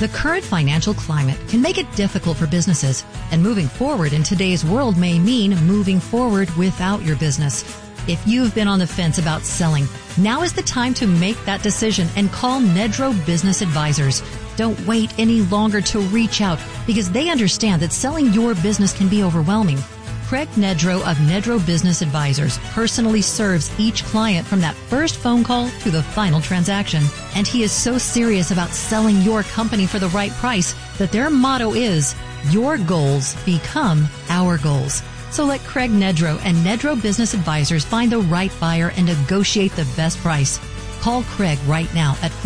The current financial climate can make it difficult for businesses, and moving forward in today's world may mean moving forward without your business. If you've been on the fence about selling, now is the time to make that decision and call Nedro Business Advisors. Don't wait any longer to reach out because they understand that selling your business can be overwhelming. Craig Nedro of Nedro Business Advisors personally serves each client from that first phone call to the final transaction. And he is so serious about selling your company for the right price that their motto is, your goals become our goals. So let Craig Nedro and Nedro Business Advisors find the right buyer and negotiate the best price. Call Craig right now at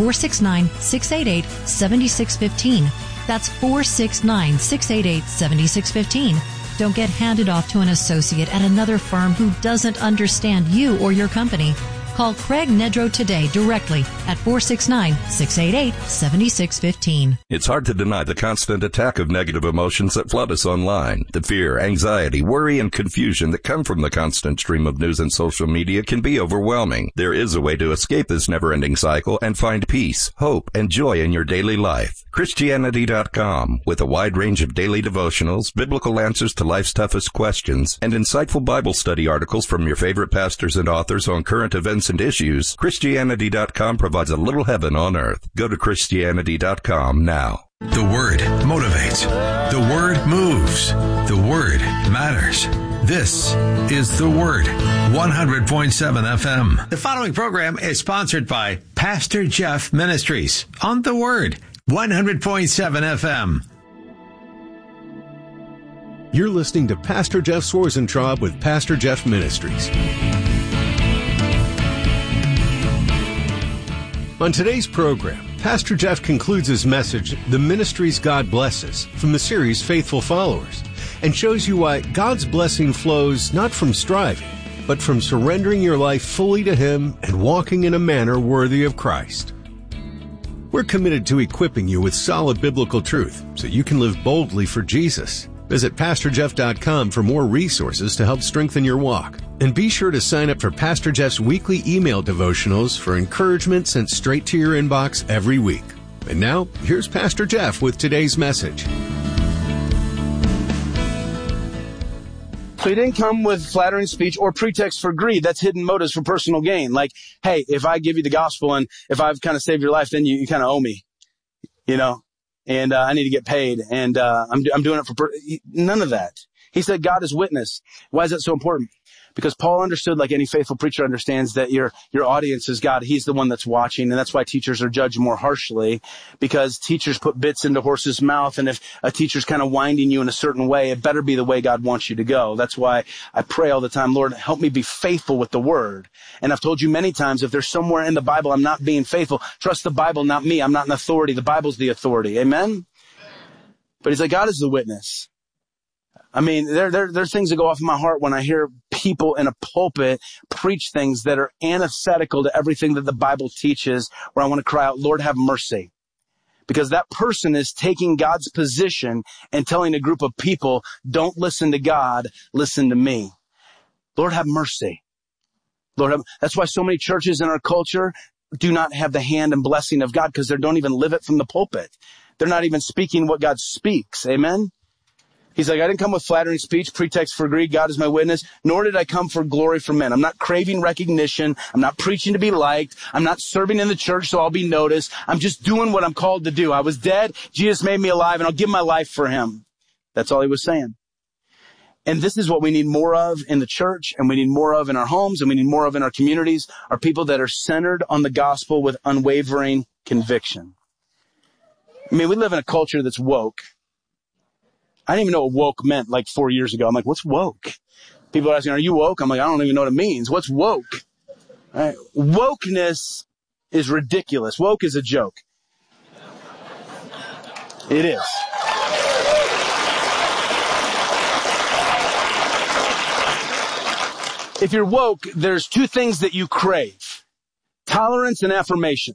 469-688-7615. That's 469-688-7615. Don't get handed off to an associate at another firm who doesn't understand you or your company. Call Craig Nedro today directly at 469-688-7615. It's hard to deny the constant attack of negative emotions that flood us online. The fear, anxiety, worry, and confusion that come from the constant stream of news and social media can be overwhelming. There is a way to escape this never-ending cycle and find peace, hope, and joy in your daily life. Christianity.com, with a wide range of daily devotionals, biblical answers to life's toughest questions, and insightful Bible study articles from your favorite pastors and authors on current events and issues, Christianity.com provides a little heaven on earth. Go to Christianity.com now. The Word motivates. The Word moves. The Word matters. This is The Word, 100.7 FM. The following program is sponsored by Pastor Jeff Ministries on The Word, 100.7 FM. You're listening to Pastor Jeff Swarzentraub with Pastor Jeff Ministries. On today's program, Pastor Jeff concludes his message, The Ministries God Blesses, from the series Faithful Followers, and shows you why God's blessing flows not from striving, but from surrendering your life fully to Him and walking in a manner worthy of Christ. We're committed to equipping you with solid biblical truth so you can live boldly for Jesus. Visit PastorJeff.com for more resources to help strengthen your walk. And be sure to sign up for Pastor Jeff's weekly email devotionals for encouragement sent straight to your inbox every week. And now, here's Pastor Jeff with today's message. So he didn't come with flattering speech or pretext for greed. That's hidden motives for personal gain. Like, hey, if I give you the gospel and if I've kind of saved your life, then you kind of owe me, you know, and I need to get paid. And I'm doing it for none of that. He said God is witness. Why is that so important? Because Paul understood, like any faithful preacher understands, that your audience is God. He's the one that's watching, and that's why teachers are judged more harshly, because teachers put bits into horses' mouth, and if a teacher's kind of winding you in a certain way, it better be the way God wants you to go. That's why I pray all the time, Lord, help me be faithful with the Word. And I've told you many times, if there's somewhere in the Bible I'm not being faithful, trust the Bible, not me. I'm not an authority. The Bible's the authority. Amen? But he's like, God is the witness. I mean, there are things that go off in my heart when I hear people in a pulpit preach things that are antithetical to everything that the Bible teaches, where I want to cry out, Lord, have mercy. Because that person is taking God's position and telling a group of people, don't listen to God, listen to me. Lord, have mercy. That's why so many churches in our culture do not have the hand and blessing of God, because they don't even live it from the pulpit. They're not even speaking what God speaks. Amen? He's like, I didn't come with flattering speech, pretext for greed. God is my witness. Nor did I come for glory from men. I'm not craving recognition. I'm not preaching to be liked. I'm not serving in the church so I'll be noticed. I'm just doing what I'm called to do. I was dead. Jesus made me alive, and I'll give my life for Him. That's all he was saying. And this is what we need more of in the church, and we need more of in our homes, and we need more of in our communities, are people that are centered on the gospel with unwavering conviction. I mean, we live in a culture that's woke. I didn't even know what woke meant like 4 years ago. I'm like, what's woke? People are asking, are you woke? I'm like, I don't even know what it means. What's woke? All right. Wokeness is ridiculous. Woke is a joke. It is. If you're woke, there's two things that you crave: tolerance and affirmation.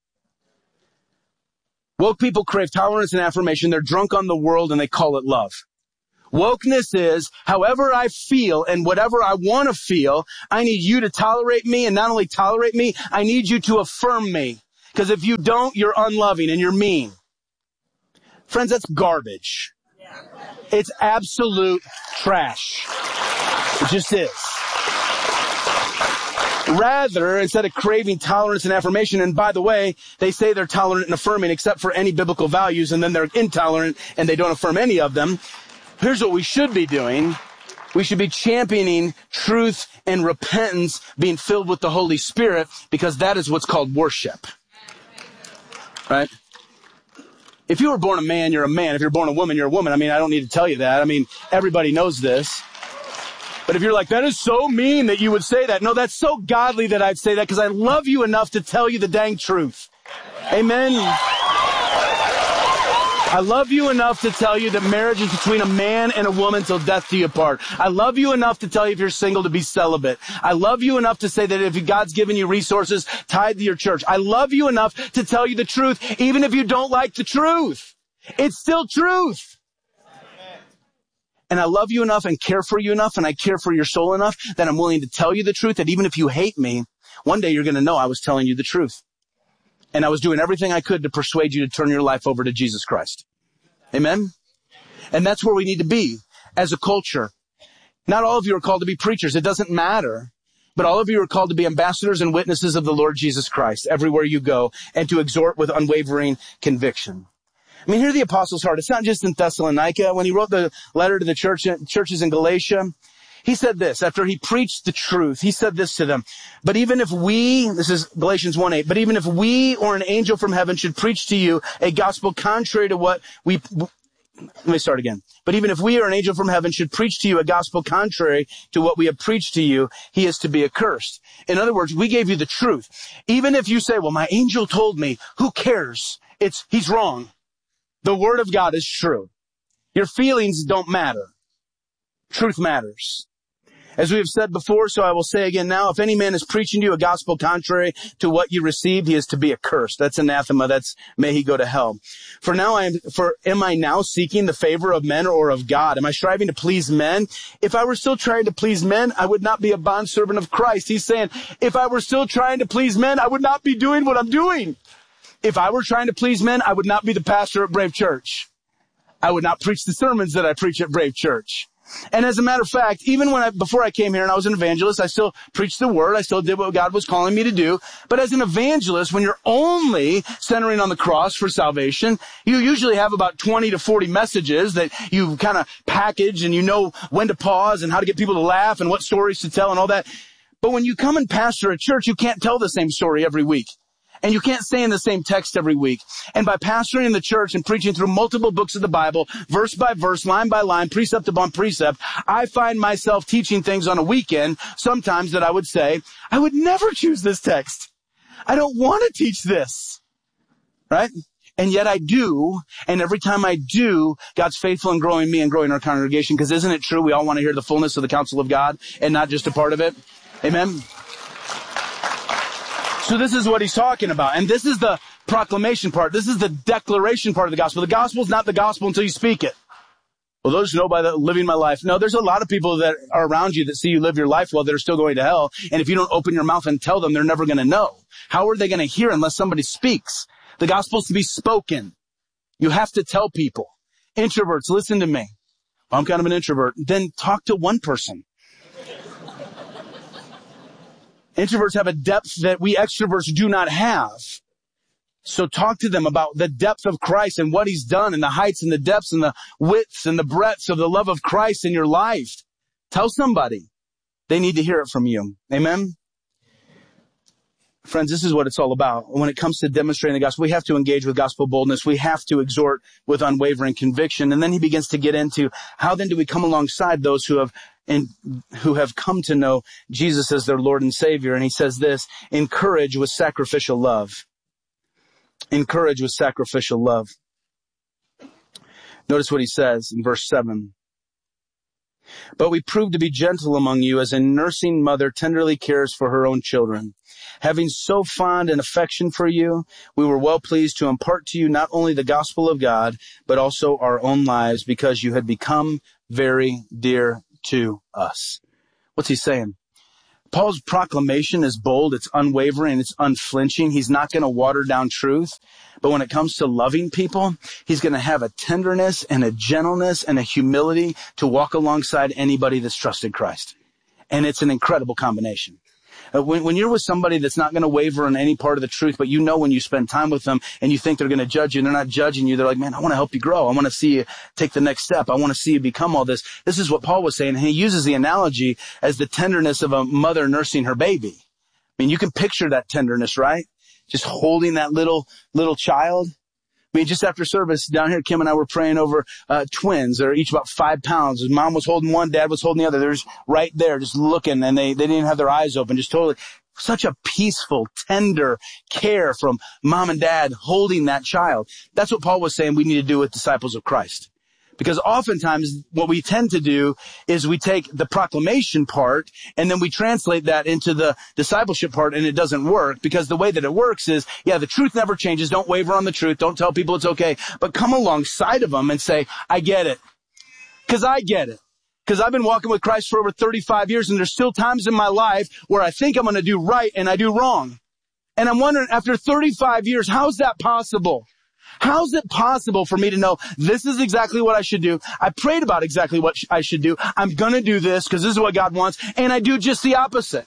Woke people crave tolerance and affirmation. They're drunk on the world and they call it love. Wokeness is, however I feel and whatever I want to feel, I need you to tolerate me, and not only tolerate me, I need you to affirm me. Because if you don't, you're unloving and you're mean. Friends, that's garbage. It's absolute trash. It just is. Rather, instead of craving tolerance and affirmation, and by the way, they say they're tolerant and affirming except for any biblical values, and then they're intolerant and they don't affirm any of them. Here's what we should be doing. We should be championing truth and repentance, being filled with the Holy Spirit, because that is what's called worship. Right? If you were born a man, you're a man. If you're born a woman, you're a woman. I mean, I don't need to tell you that. I mean, everybody knows this. But if you're like, that is so mean that you would say that. No, that's so godly that I'd say that because I love you enough to tell you the dang truth. Amen. I love you enough to tell you that marriage is between a man and a woman till death do you part. I love you enough to tell you if you're single to be celibate. I love you enough to say that if God's given you resources, tithe to your church. I love you enough to tell you the truth, even if you don't like the truth. It's still truth. And I love you enough and care for you enough and I care for your soul enough that I'm willing to tell you the truth, that even if you hate me, one day you're going to know I was telling you the truth. And I was doing everything I could to persuade you to turn your life over to Jesus Christ. Amen? And that's where we need to be as a culture. Not all of you are called to be preachers. It doesn't matter. But all of you are called to be ambassadors and witnesses of the Lord Jesus Christ everywhere you go and to exhort with unwavering conviction. I mean, hear the apostle's heart. It's not just in Thessalonica. When he wrote the letter to the churches in Galatia, he said this, after he preached the truth, he said this to them. But even if we, this is Galatians 1:8, but even if we or an angel from heaven should preach to you a gospel contrary to what we, let me start again. But even if we or an angel from heaven should preach to you a gospel contrary to what we have preached to you, he is to be accursed. In other words, we gave you the truth. Even if you say, well, my angel told me, who cares? He's wrong. The word of God is true. Your feelings don't matter. Truth matters. As we have said before, so I will say again now, if any man is preaching to you a gospel contrary to what you received, he is to be accursed. That's anathema. That's may he go to hell. Am I now seeking the favor of men or of God? Am I striving to please men? If I were still trying to please men, I would not be a bondservant of Christ. He's saying, if I were still trying to please men, I would not be doing what I'm doing. If I were trying to please men, I would not be the pastor at Brave Church. I would not preach the sermons that I preach at Brave Church. And as a matter of fact, even before I came here and I was an evangelist, I still preached the word. I still did what God was calling me to do. But as an evangelist, when you're only centering on the cross for salvation, you usually have about 20 to 40 messages that you kind of package and you know when to pause and how to get people to laugh and what stories to tell and all that. But when you come and pastor a church, you can't tell the same story every week. And you can't stay in the same text every week. And by pastoring in the church and preaching through multiple books of the Bible, verse by verse, line by line, precept upon precept, I find myself teaching things on a weekend sometimes that I would say, I would never choose this text. I don't want to teach this. Right? And yet I do. And every time I do, God's faithful in growing me and growing our congregation. Because isn't it true? We all want to hear the fullness of the counsel of God and not just a part of it. Amen. So this is what he's talking about. And this is the proclamation part. This is the declaration part of the gospel. The gospel is not the gospel until you speak it. Well, those know by living my life. No, there's a lot of people that are around you that see you live your life well that are still going to hell. And if you don't open your mouth and tell them, they're never going to know. How are they going to hear unless somebody speaks? The gospel is to be spoken. You have to tell people. Introverts, listen to me. Well, I'm kind of an introvert. Then talk to one person. Introverts have a depth that we extroverts do not have. So talk to them about the depth of Christ and what he's done and the heights and the depths and the widths and the breadths of the love of Christ in your life. Tell somebody. They need to hear it from you. Amen? Friends, this is what it's all about. When it comes to demonstrating the gospel, we have to engage with gospel boldness. We have to exhort with unwavering conviction. And then he begins to get into how then do we come alongside those who have come to know Jesus as their Lord and Savior. And he says this, encourage with sacrificial love. Encourage with sacrificial love. Notice what he says in verse 7. But we prove to be gentle among you as a nursing mother tenderly cares for her own children. Having so fond an affection for you, we were well pleased to impart to you not only the gospel of God, but also our own lives, because you had become very dear to us. What's he saying? Paul's proclamation is bold, it's unwavering, it's unflinching. He's not going to water down truth. But when it comes to loving people, he's going to have a tenderness and a gentleness and a humility to walk alongside anybody that's trusted Christ. And it's an incredible combination. When you're with somebody that's not going to waver on any part of the truth, but you know when you spend time with them and you think they're going to judge you and they're not judging you, they're like, man, I want to help you grow. I want to see you take the next step. I want to see you become all this. This is what Paul was saying. And he uses the analogy as the tenderness of a mother nursing her baby. I mean, you can picture that tenderness, right? Just holding that little child. I mean, just after service down here, Kim and I were praying over twins. They're each about 5 pounds. Mom was holding one, Dad was holding the other. They're just right there, just looking, and they didn't even have their eyes open. Just totally, such a peaceful, tender care from Mom and Dad holding that child. That's what Paul was saying we need to do with disciples of Christ. Because oftentimes what we tend to do is we take the proclamation part and then we translate that into the discipleship part, and it doesn't work, because the way that it works is, yeah, the truth never changes. Don't waver on the truth. Don't tell people it's okay, but come alongside of them and say, I get it. Because I get it. Because I've been walking with Christ for over 35 years, and there's still times in my life where I think I'm going to do right and I do wrong. And I'm wondering, after 35 years, how is that possible? How is it possible for me to know this is exactly what I should do? I prayed about exactly what I should do. I'm going to do this because this is what God wants. And I do just the opposite.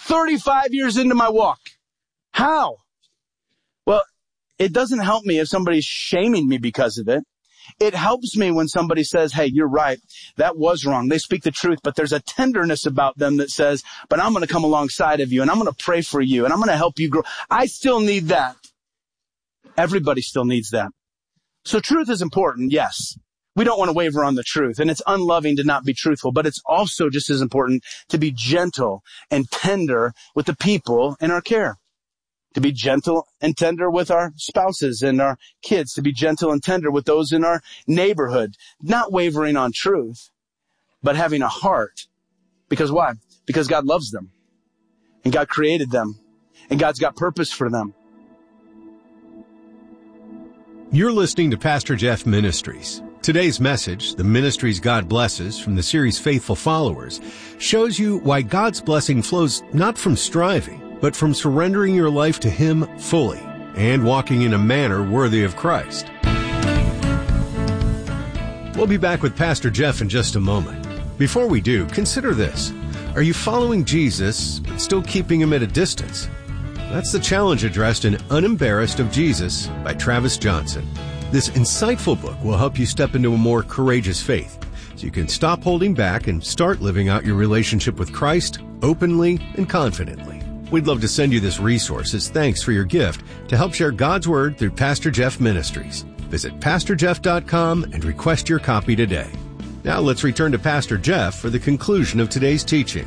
35 years into my walk. How? Well, it doesn't help me if somebody's shaming me because of it. It helps me when somebody says, hey, you're right. That was wrong. They speak the truth, but there's a tenderness about them that says, but I'm going to come alongside of you and I'm going to pray for you and I'm going to help you grow. I still need that. Everybody still needs that. So truth is important, yes. We don't want to waver on the truth, and it's unloving to not be truthful, but it's also just as important to be gentle and tender with the people in our care. To be gentle and tender with our spouses and our kids, to be gentle and tender with those in our neighborhood, not wavering on truth, but having a heart. Because why? Because God loves them, and God created them, and God's got purpose for them. You're listening to Pastor Jeff Ministries. Today's message, The Ministries God Blesses, from the series Faithful Followers, shows you why God's blessing flows not from striving, but from surrendering your life to Him fully and walking in a manner worthy of Christ. We'll be back with Pastor Jeff in just a moment. Before we do, consider this. Are you following Jesus, but still keeping Him at a distance? That's the challenge addressed in Unembarrassed of Jesus by Travis Johnson. This insightful book will help you step into a more courageous faith, so you can stop holding back and start living out your relationship with Christ openly and confidently. We'd love to send you this resource as thanks for your gift to help share God's Word through Pastor Jeff Ministries. Visit PastorJeff.com and request your copy today. Now let's return to Pastor Jeff for the conclusion of today's teaching.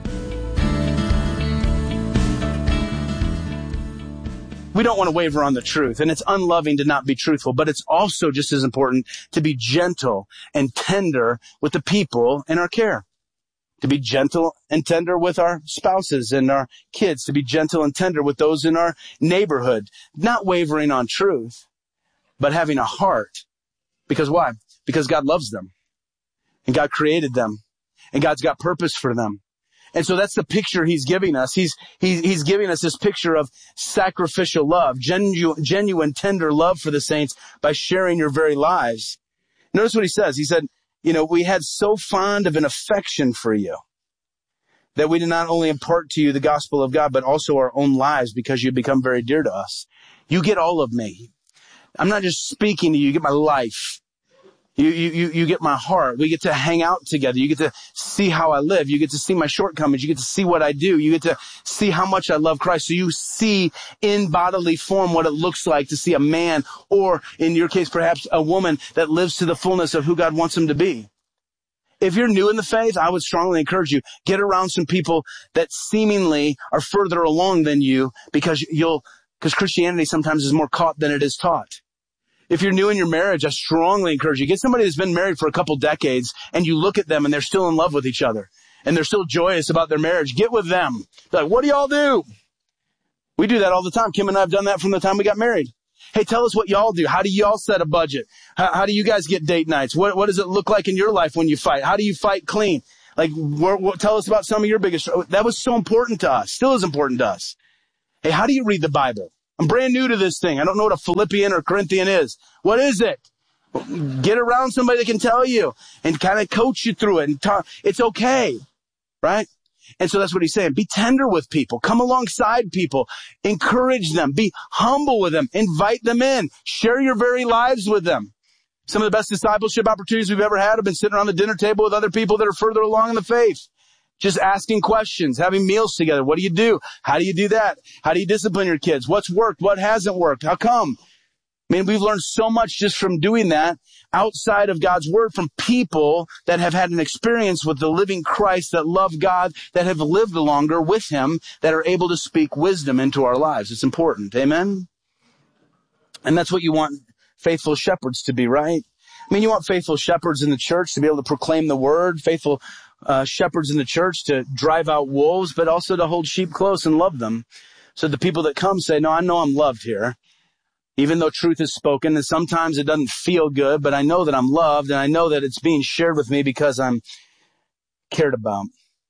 We don't want to waver on the truth, and it's unloving to not be truthful, but it's also just as important to be gentle and tender with the people in our care. To be gentle and tender with our spouses and our kids, to be gentle and tender with those in our neighborhood, not wavering on truth, but having a heart. Because why? Because God loves them, and God created them, and God's got purpose for them. And so that's the picture He's giving us. He's giving us this picture of sacrificial love, genuine, tender love for the saints by sharing your very lives. Notice what He says. He said, we had so fond of an affection for you that we did not only impart to you the gospel of God, but also our own lives, because you become very dear to us. You get all of me. I'm not just speaking to you. You get my life. You get my heart. We get to hang out together. You get to see how I live. You get to see my shortcomings. You get to see what I do. You get to see how much I love Christ. So you see in bodily form what it looks like to see a man, or in your case, perhaps a woman that lives to the fullness of who God wants them to be. If you're new in the faith, I would strongly encourage you, get around some people that seemingly are further along than you, because Christianity sometimes is more caught than it is taught. If you're new in your marriage, I strongly encourage you, get somebody who's been married for a couple decades, and you look at them and they're still in love with each other and they're still joyous about their marriage. Get with them. They're like, what do y'all do? We do that all the time. Kim and I have done that from the time we got married. Hey, tell us what y'all do. How do y'all set a budget? How do you guys get date nights? What does it look like in your life when you fight? How do you fight clean? Like, tell us about some of your biggest, that was so important to us, still is important to us. Hey, how do you read the Bible? I'm brand new to this thing. I don't know what a Philippian or Corinthian is. What is it? Get around somebody that can tell you and kind of coach you through it and talk. It's okay, right? And so that's what he's saying. Be tender with people. Come alongside people. Encourage them. Be humble with them. Invite them in. Share your very lives with them. Some of the best discipleship opportunities we've ever had have been sitting around the dinner table with other people that are further along in the faith. Just asking questions, having meals together. What do you do? How do you do that? How do you discipline your kids? What's worked? What hasn't worked? How come? I mean, we've learned so much just from doing that outside of God's word from people that have had an experience with the living Christ, that love God, that have lived longer with him, that are able to speak wisdom into our lives. It's important. Amen? And that's what you want faithful shepherds to be, right? I mean, you want faithful shepherds in the church to be able to proclaim the word, faithful shepherds in the church to drive out wolves, but also to hold sheep close and love them. So the people that come say, no, I know I'm loved here. Even though truth is spoken, and sometimes it doesn't feel good, but I know that I'm loved, and I know that it's being shared with me because I'm cared about.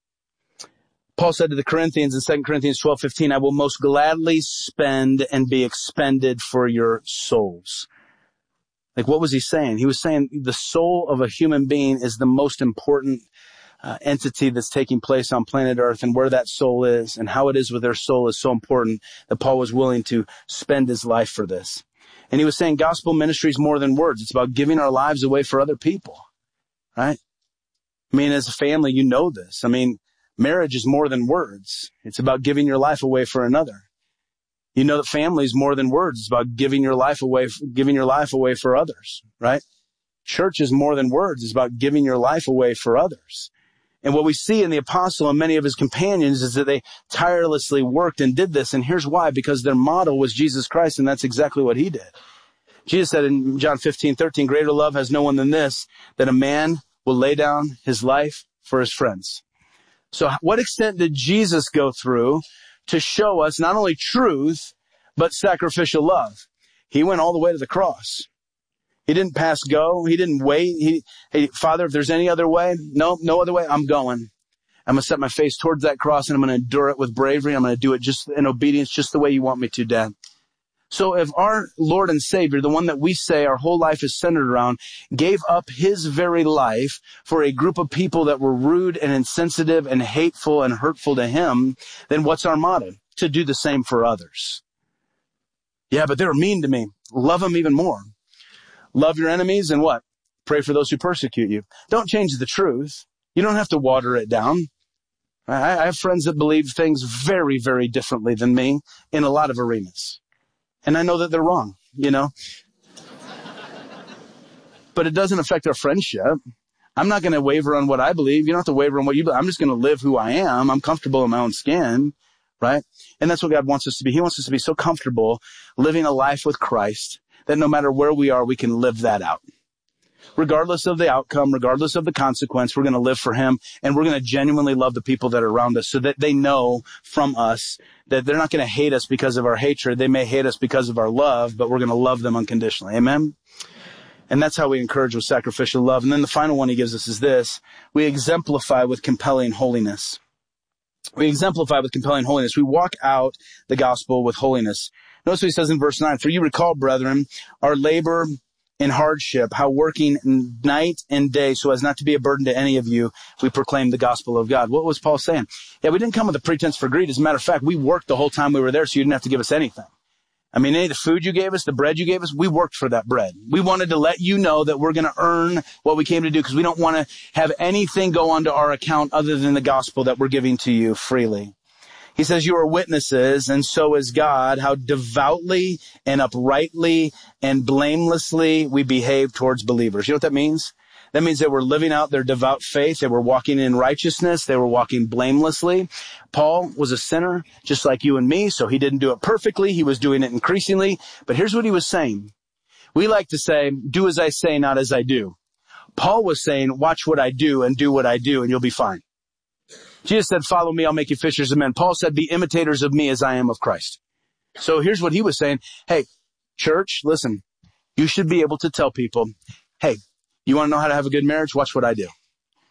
Paul said to the Corinthians in 2 Corinthians 12:15, I will most gladly spend and be expended for your souls. Like, what was he saying? He was saying the soul of a human being is the most important entity that's taking place on planet Earth, and where that soul is and how it is with their soul is so important that Paul was willing to spend his life for this. And he was saying gospel ministry is more than words. It's about giving our lives away for other people, right? I mean, as a family, you know this. I mean, marriage is more than words. It's about giving your life away for another. You know that family is more than words. It's about giving your life away for others, right? Church is more than words. It's about giving your life away for others. And what we see in the apostle and many of his companions is that they tirelessly worked and did this. And here's why, because their model was Jesus Christ, and that's exactly what he did. Jesus said in John 15:13, greater love has no one than this, that a man will lay down his life for his friends. So what extent did Jesus go through to show us not only truth, but sacrificial love? He went all the way to the cross. He didn't pass go. He didn't wait. Hey, Father, if there's any other way, no other way, I'm going. I'm going to set my face towards that cross, and I'm going to endure it with bravery. I'm going to do it just in obedience, just the way you want me to, Dad. So if our Lord and Savior, the one that we say our whole life is centered around, gave up his very life for a group of people that were rude and insensitive and hateful and hurtful to him, then what's our motto? To do the same for others. Yeah, but they're mean to me. Love them even more. Love your enemies and what? Pray for those who persecute you. Don't change the truth. You don't have to water it down. I have friends that believe things very, very differently than me in a lot of arenas. And I know that they're wrong, you know. But it doesn't affect our friendship. I'm not going to waver on what I believe. You don't have to waver on what you believe. I'm just going to live who I am. I'm comfortable in my own skin, right? And that's what God wants us to be. He wants us to be so comfortable living a life with Christ that no matter where we are, we can live that out. Regardless of the outcome, regardless of the consequence, we're going to live for him, and we're going to genuinely love the people that are around us so that they know from us that they're not going to hate us because of our hatred. They may hate us because of our love, but we're going to love them unconditionally. Amen? And that's how we encourage with sacrificial love. And then the final one he gives us is this. We exemplify with compelling holiness. We exemplify with compelling holiness. We walk out the gospel with holiness. Notice what he says in verse 9. For you recall, brethren, our labor in hardship, how working night and day so as not to be a burden to any of you, we proclaim the gospel of God. What was Paul saying? Yeah, we didn't come with a pretense for greed. As a matter of fact, we worked the whole time we were there, so you didn't have to give us anything. I mean, any of the food you gave us, the bread you gave us, we worked for that bread. We wanted to let you know that we're going to earn what we came to do because we don't want to have anything go onto our account other than the gospel that we're giving to you freely. He says, you are witnesses, and so is God, how devoutly and uprightly and blamelessly we behave towards believers. You know what that means? That means they were living out their devout faith. They were walking in righteousness. They were walking blamelessly. Paul was a sinner, just like you and me, so he didn't do it perfectly. He was doing it increasingly. But here's what he was saying. We like to say, do as I say, not as I do. Paul was saying, watch what I do and do what I do, and you'll be fine. Jesus said, follow me, I'll make you fishers of men. Paul said, be imitators of me as I am of Christ. So here's what he was saying. Hey, church, listen, you should be able to tell people, hey, you want to know how to have a good marriage? Watch what I do.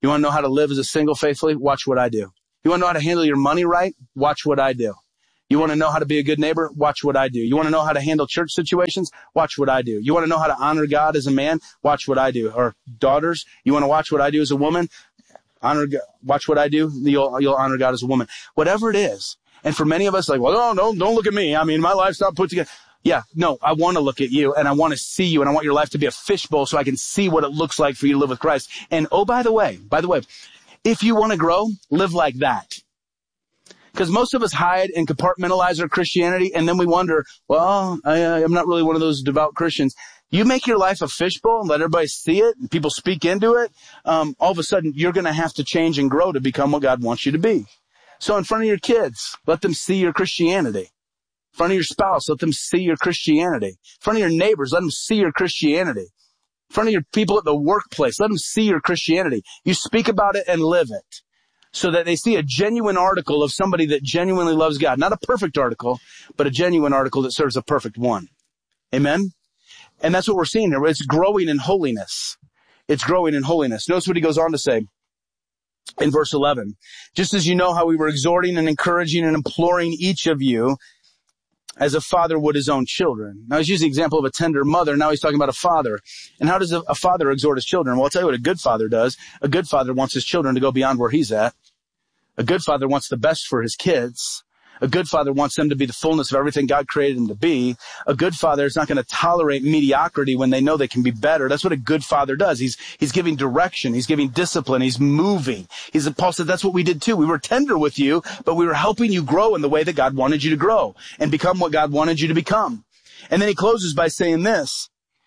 You want to know how to live as a single faithfully? Watch what I do. You want to know how to handle your money right? Watch what I do. You want to know how to be a good neighbor? Watch what I do. You want to know how to handle church situations? Watch what I do. You want to know how to honor God as a man? Watch what I do. Or daughters, you want to watch what I do as a woman? Watch what I do. You'll honor God as a woman. Whatever it is. And for many of us, like, well, no, don't look at me. I mean, my life's not put together. Yeah, no, I want to look at you and I want to see you and I want your life to be a fishbowl so I can see what it looks like for you to live with Christ. And oh, by the way, if you want to grow, live like that. Because most of us hide and compartmentalize our Christianity and then we wonder, well, I'm not really one of those devout Christians. You make your life a fishbowl and let everybody see it and people speak into it. All of a sudden, you're going to have to change and grow to become what God wants you to be. So in front of your kids, let them see your Christianity. In front of your spouse, let them see your Christianity. In front of your neighbors, let them see your Christianity. In front of your people at the workplace, let them see your Christianity. You speak about it and live it so that they see a genuine article of somebody that genuinely loves God. Not a perfect article, but a genuine article that serves a perfect one. Amen? And that's what we're seeing here. It's growing in holiness. It's growing in holiness. Notice what he goes on to say in verse 11. Just as you know how we were exhorting and encouraging and imploring each of you as a father would his own children. Now he's using the example of a tender mother. Now he's talking about a father. And how does a father exhort his children? Well, I'll tell you what a good father does. A good father wants his children to go beyond where he's at. A good father wants the best for his kids. A good father wants them to be the fullness of everything God created them to be. A good father is not going to tolerate mediocrity when they know they can be better. That's what a good father does. He's giving direction. He's giving discipline. He's moving. Paul said that's what we did too. We were tender with you, but we were helping you grow in the way that God wanted you to grow and become what God wanted you to become. And then he closes by saying this,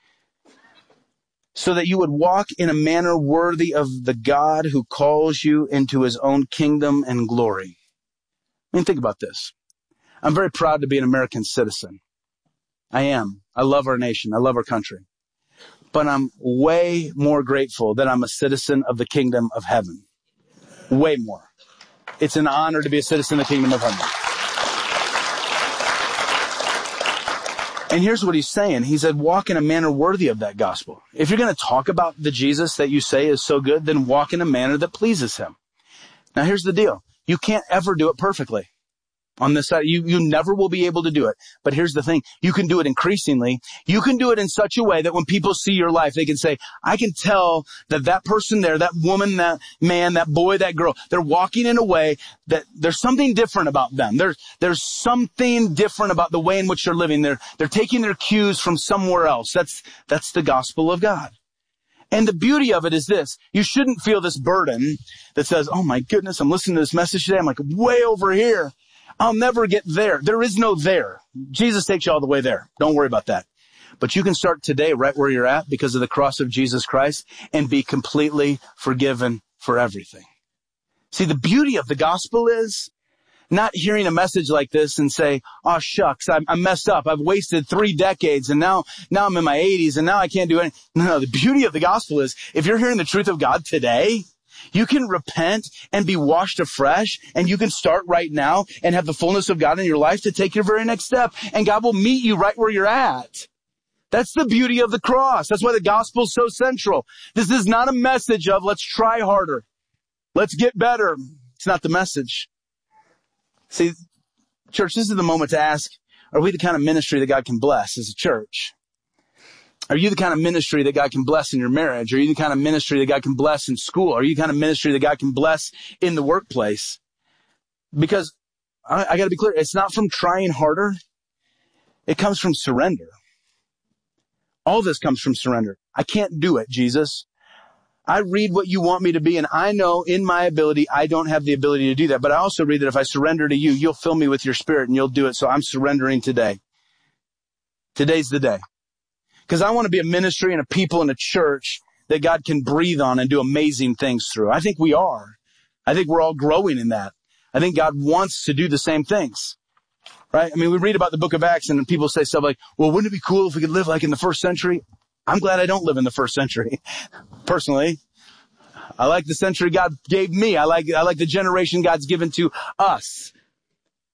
so that you would walk in a manner worthy of the God who calls you into his own kingdom and glory. I mean, think about this. I'm very proud to be an American citizen. I am. I love our nation. I love our country. But I'm way more grateful that I'm a citizen of the kingdom of heaven. Way more. It's an honor to be a citizen of the kingdom of heaven. And here's what he's saying. He said, walk in a manner worthy of that gospel. If you're going to talk about the Jesus that you say is so good, then walk in a manner that pleases him. Now, here's the deal. You can't ever do it perfectly. On this side, you never will be able to do it. But here's the thing. You can do it increasingly. You can do it in such a way that when people see your life, they can say, I can tell that person there, that woman, that man, that boy, that girl, they're walking in a way that there's something different about them. There's something different about the way in which they're living. They're taking their cues from somewhere else. That's the gospel of God. And the beauty of it is this. You shouldn't feel this burden that says, oh my goodness, I'm listening to this message today. I'm like way over here. I'll never get there. There is no there. Jesus takes you all the way there. Don't worry about that. But you can start today right where you're at because of the cross of Jesus Christ and be completely forgiven for everything. See, the beauty of the gospel is not hearing a message like this and say, oh shucks, I messed up. I've wasted 3 decades and now I'm in my 80s and now I can't do anything. No, the beauty of the gospel is if you're hearing the truth of God today, you can repent and be washed afresh and you can start right now and have the fullness of God in your life to take your very next step. And God will meet you right where you're at. That's the beauty of the cross. That's why the gospel is so central. This is not a message of let's try harder. Let's get better. It's not the message. See, church, this is the moment to ask, are we the kind of ministry that God can bless as a church? Are you the kind of ministry that God can bless in your marriage? Are you the kind of ministry that God can bless in school? Are you the kind of ministry that God can bless in the workplace? Because I got to be clear, it's not from trying harder. It comes from surrender. All this comes from surrender. I can't do it, Jesus. I read what you want me to be, and I know in my ability, I don't have the ability to do that. But I also read that if I surrender to you, you'll fill me with your spirit and you'll do it. So I'm surrendering today. Today's the day. Because I want to be a ministry and a people and a church that God can breathe on and do amazing things through. I think we are. I think we're all growing in that. I think God wants to do the same things. Right? I mean, we read about the book of Acts and people say stuff like, well, wouldn't it be cool if we could live like in the first century? I'm glad I don't live in the first century. Personally, I like the century God gave me. I like the generation God's given to us.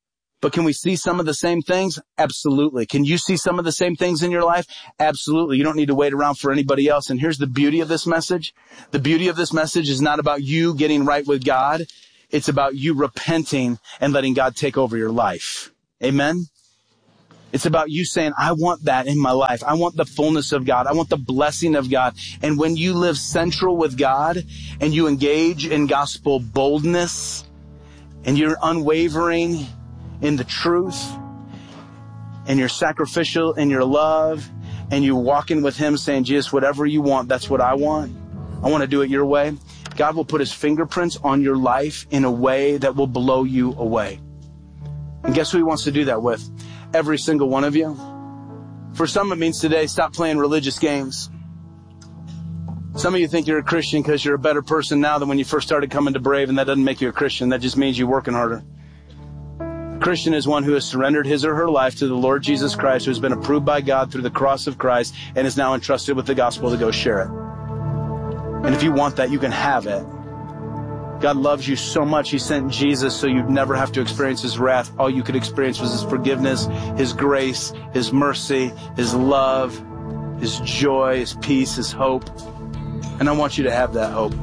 But can we see some of the same things? Absolutely. Can you see some of the same things in your life? Absolutely. You don't need to wait around for anybody else. And here's the beauty of this message. The beauty of this message is not about you getting right with God. It's about you repenting and letting God take over your life. Amen? It's about you saying, I want that in my life. I want the fullness of God. I want the blessing of God. And when you live central with God and you engage in gospel boldness and you're unwavering in the truth and you're sacrificial in your love and you're walking with Him saying, Jesus, whatever you want, that's what I want. I want to do it your way. God will put His fingerprints on your life in a way that will blow you away. And guess who He wants to do that with? Every single one of you. For some, it means today, stop playing religious games. Some of you think you're a Christian because you're a better person now than when you first started coming to Brave, and that doesn't make you a Christian. That just means you're working harder. A Christian is one who has surrendered his or her life to the Lord Jesus Christ, who has been approved by God through the cross of Christ, and is now entrusted with the gospel to go share it. And if you want that, you can have it. God loves you so much, He sent Jesus so you'd never have to experience His wrath. All you could experience was His forgiveness, His grace, His mercy, His love, His joy, His peace, His hope. And I want you to have that hope.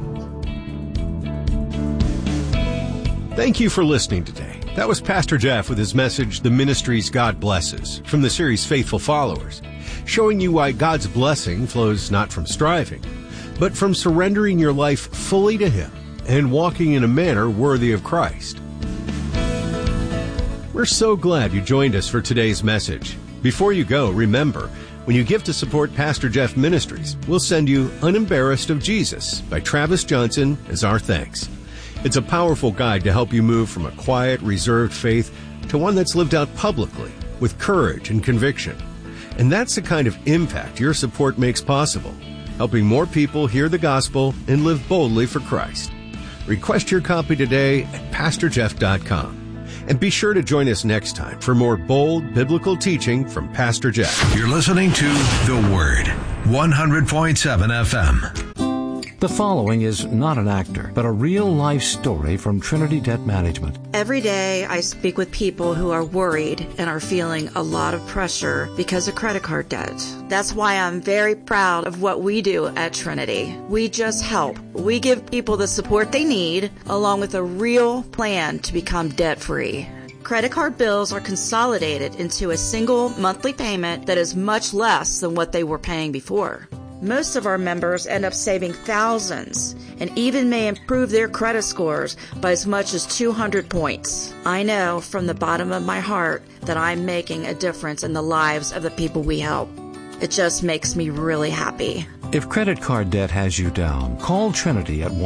Thank you for listening today. That was Pastor Jeff with his message, The Ministries God Blesses, from the series Faithful Followers, showing you why God's blessing flows not from striving, but from surrendering your life fully to Him and walking in a manner worthy of Christ. We're so glad you joined us for today's message. Before you go, remember, when you give to support Pastor Jeff Ministries, we'll send you Unembarrassed of Jesus by Travis Johnson as our thanks. It's a powerful guide to help you move from a quiet, reserved faith to one that's lived out publicly with courage and conviction. And that's the kind of impact your support makes possible, helping more people hear the gospel and live boldly for Christ. Request your copy today at PastorJeff.com. And be sure to join us next time for more bold biblical teaching from Pastor Jeff. You're listening to The Word, 100.7 FM. The following is not an actor, but a real-life story from Trinity Debt Management. Every day I speak with people who are worried and are feeling a lot of pressure because of credit card debt. That's why I'm very proud of what we do at Trinity. We just help. We give people the support they need, along with a real plan to become debt-free. Credit card bills are consolidated into a single monthly payment that is much less than what they were paying before. Most of our members end up saving thousands and even may improve their credit scores by as much as 200 points. I know from the bottom of my heart that I'm making a difference in the lives of the people we help. It just makes me really happy. If credit card debt has you down, call Trinity at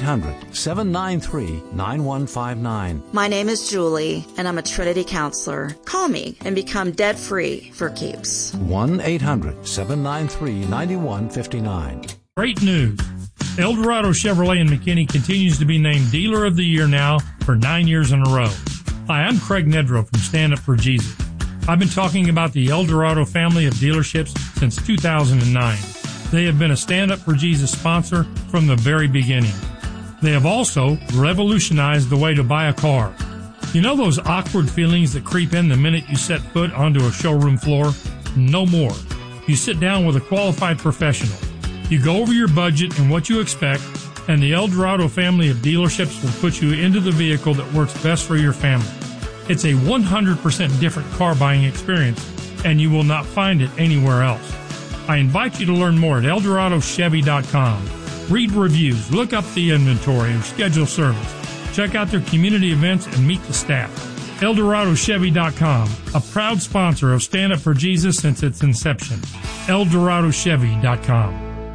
1-800-793-9159. My name is Julie, and I'm a Trinity counselor. Call me and become debt-free for keeps. 1-800-793-9159. Great news. El Dorado Chevrolet in McKinney continues to be named Dealer of the Year now for 9 years in a row. Hi, I'm Craig Nedrow from Stand Up for Jesus. I've been talking about the El Dorado family of dealerships since 2009. They have been a Stand Up for Jesus sponsor from the very beginning. They have also revolutionized the way to buy a car. You know those awkward feelings that creep in the minute you set foot onto a showroom floor? No more. You sit down with a qualified professional. You go over your budget and what you expect, and the El Dorado family of dealerships will put you into the vehicle that works best for your family. It's a 100% different car buying experience, and you will not find it anywhere else. I invite you to learn more at ElDoradoChevy.com. Read reviews, look up the inventory, or schedule service. Check out their community events and meet the staff. ElDoradoChevy.com, a proud sponsor of Stand Up for Jesus since its inception. ElDoradoChevy.com.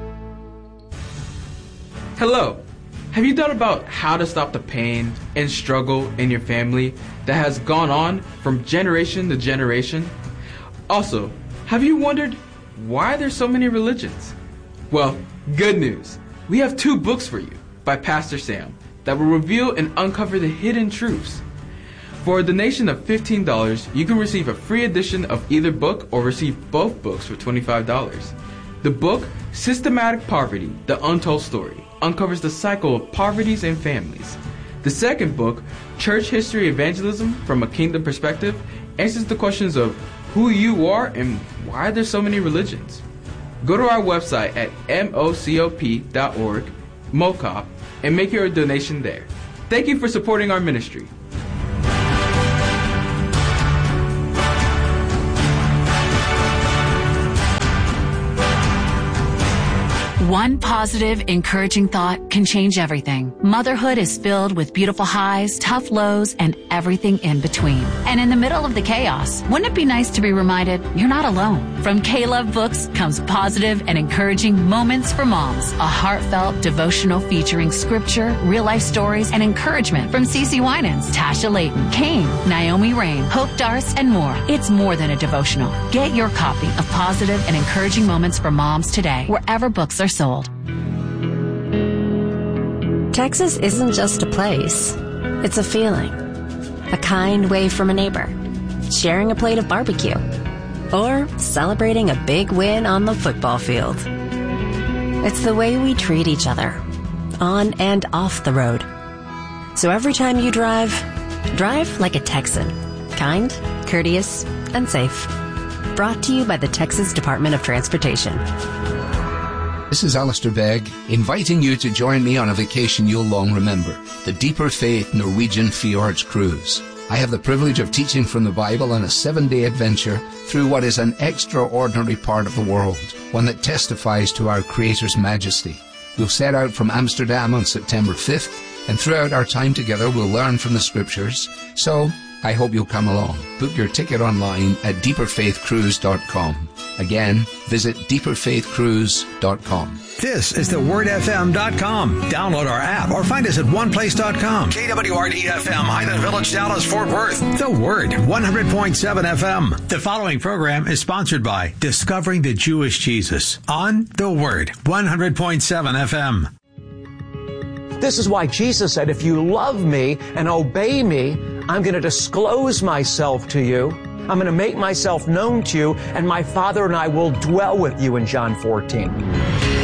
Hello. Have you thought about how to stop the pain and struggle in your family that has gone on from generation to generation? Also, have you wondered why there's so many religions? Well, good news. We have 2 books for you by Pastor Sam that will reveal and uncover the hidden truths. For a donation of $15, you can receive a free edition of either book or receive both books for $25. The book, Systematic Poverty, The Untold Story, uncovers the cycle of poverties in families. The second book, Church History Evangelism from a Kingdom Perspective, answers the questions of who you are and why there's so many religions. Go to our website at mocop.org, MOCOP, and make your donation there. Thank you for supporting our ministry. One positive, encouraging thought can change everything. Motherhood is filled with beautiful highs, tough lows, and everything in between. And in the middle of the chaos, wouldn't it be nice to be reminded you're not alone? From K-Love Books comes positive and encouraging Moments for Moms, a heartfelt devotional featuring scripture, real-life stories, and encouragement from CeCe Winans, Tasha Layton, Kane, Naomi Rain, Hope Darst, and more. It's more than a devotional. Get your copy of Positive and Encouraging Moments for Moms today, wherever books are sold. Texas isn't just a place. It's a feeling. A kind wave from a neighbor. Sharing a plate of barbecue. Or celebrating a big win on the football field. It's the way we treat each other. On and off the road. So every time you drive like a Texan. Kind, courteous, and safe. Brought to you by the Texas Department of Transportation. This is Alistair Begg, inviting you to join me on a vacation you'll long remember, the Deeper Faith Norwegian Fjords Cruise. I have the privilege of teaching from the Bible on a 7-day adventure through what is an extraordinary part of the world, one that testifies to our Creator's majesty. We'll set out from Amsterdam on September 5th, and throughout our time together we'll learn from the Scriptures. So, I hope you'll come along. Book your ticket online at deeperfaithcruise.com. Again, visit deeperfaithcruise.com. This is thewordfm.com. Download our app or find us at oneplace.com. KWRD-FM, Highland Village, Dallas, Fort Worth. The Word, 100.7 FM. The following program is sponsored by Discovering the Jewish Jesus on The Word, 100.7 FM. This is why Jesus said, if you love me and obey me, I'm going to disclose myself to you. I'm going to make myself known to you, and my Father and I will dwell with you in John 14.